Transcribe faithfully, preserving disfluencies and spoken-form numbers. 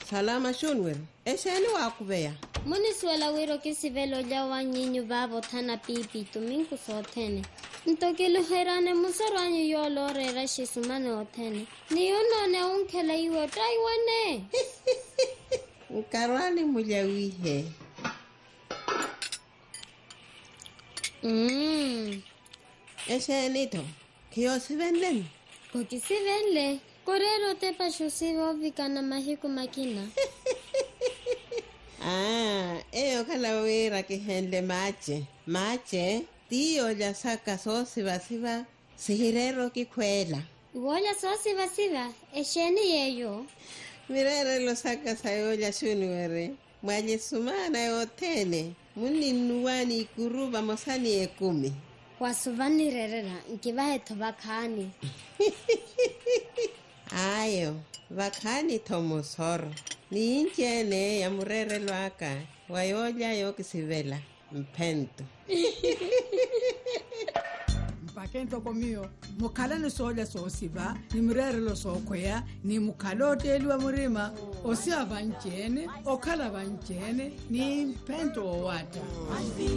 Salama shunwer. Esheni wakubeya. Muni suela wiro kisivelo jawa nyinyu babo thana pipi tuminku sothene. Ntokelu herane musarwanyu yolo rera shisumane othene. Ni unone unkela iwe taiwane. Karwani mujawihe. Mmm. Esheni to. Kiyo sivenlen. Koki sivenle. Korero te pasho sivo vikana mahiku makina. Ah, eyo kalawira kihenle mache. Mache, tiyo ya saka so siva siva, sihirero kikwela. Wola so siva siva, esheni yeyo. Mirere lo saka sayo ya shunwere. Mwaje sumana yotene. Muni nuwani ikuruba mosani ekumi. Wasuvani rerera, nkivahe tobakani. Ayo, vakani tomosoro. Ni injene ya murere lwaka. Wayoja yo kisivela. Mpento. Mpakento komio. Mukala ni soja so siva. Ni murere lo so kwea. Ni mukalote elwa murima. Osia vanchene. Okala vanchene. Ni mpento o wata.